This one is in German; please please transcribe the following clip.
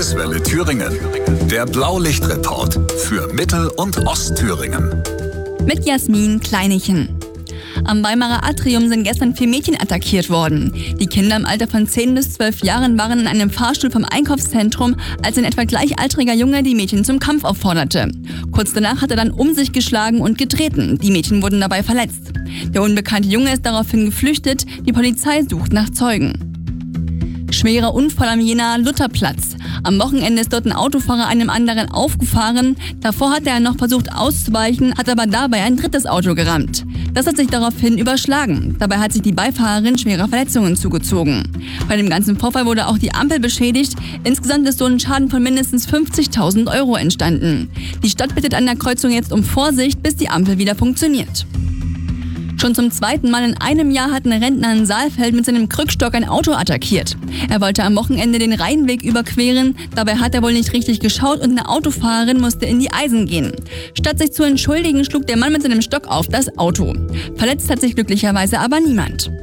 Landeswelle Thüringen. Der Blaulichtreport für Mittel- und Ostthüringen. Mit Jasmin Kleinichen. Am Weimarer Atrium sind gestern 4 Mädchen attackiert worden. Die Kinder im Alter von 10 bis 12 Jahren waren in einem Fahrstuhl vom Einkaufszentrum, als ein etwa gleichaltriger Junge die Mädchen zum Kampf aufforderte. Kurz danach hat er dann um sich geschlagen und getreten. Die Mädchen wurden dabei verletzt. Der unbekannte Junge ist daraufhin geflüchtet. Die Polizei sucht nach Zeugen. Schwerer Unfall am Jenaer Lutherplatz. Am Wochenende ist dort ein Autofahrer einem anderen aufgefahren. Davor hatte er noch versucht auszuweichen, hat aber dabei ein drittes Auto gerammt. Das hat sich daraufhin überschlagen. Dabei hat sich die Beifahrerin schwere Verletzungen zugezogen. Bei dem ganzen Vorfall wurde auch die Ampel beschädigt. Insgesamt ist so ein Schaden von mindestens 50.000 € entstanden. Die Stadt bittet an der Kreuzung jetzt um Vorsicht, bis die Ampel wieder funktioniert. Schon zum 2. Mal in einem Jahr hat ein Rentner in Saalfeld mit seinem Krückstock ein Auto attackiert. Er wollte am Wochenende den Rheinweg überqueren, dabei hat er wohl nicht richtig geschaut und eine Autofahrerin musste in die Eisen gehen. Statt sich zu entschuldigen, schlug der Mann mit seinem Stock auf das Auto. Verletzt hat sich glücklicherweise aber niemand.